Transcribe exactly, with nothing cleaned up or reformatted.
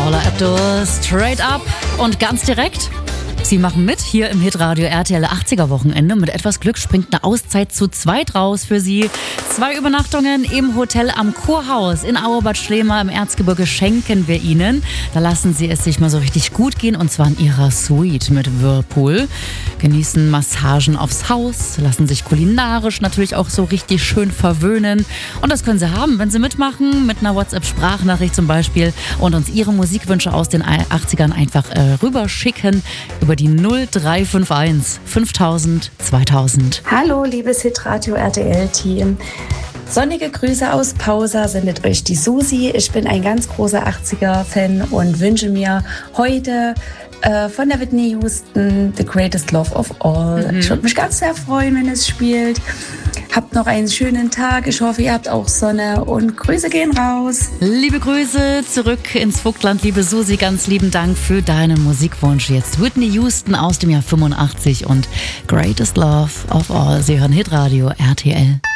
Paula Abdul, Straight Up und ganz direkt. Sie machen mit hier im Hitradio R T L achtziger Wochenende. Mit etwas Glück springt eine Auszeit zu zweit raus für Sie. Zwei Übernachtungen im Hotel am Kurhaus in Auerbad Schlema im Erzgebirge schenken wir Ihnen. Da lassen Sie es sich mal so richtig gut gehen und zwar in Ihrer Suite mit Whirlpool. Genießen Massagen aufs Haus, lassen sich kulinarisch natürlich auch so richtig schön verwöhnen. Und das können Sie haben, wenn Sie mitmachen, mit einer WhatsApp-Sprachnachricht zum Beispiel und uns Ihre Musikwünsche aus den achtzigern einfach äh, rüberschicken über die null drei fünf eins fünftausend zweitausend. Hallo, liebes Hitradio R T L-Team. Sonnige Grüße aus Pausa sendet euch die Susi. Ich bin ein ganz großer achtziger-Fan und wünsche mir heute äh, von der Whitney Houston The Greatest Love of All. Mhm. Ich würde mich ganz sehr freuen, wenn es spielt. Habt noch einen schönen Tag. Ich hoffe, ihr habt auch Sonne und Grüße gehen raus. Liebe Grüße zurück ins Vogtland, liebe Susi. Ganz lieben Dank für deinen Musikwunsch. Jetzt Whitney Houston aus dem Jahr fünfundachtzig und Greatest Love of All. Sie hören Hitradio R T L.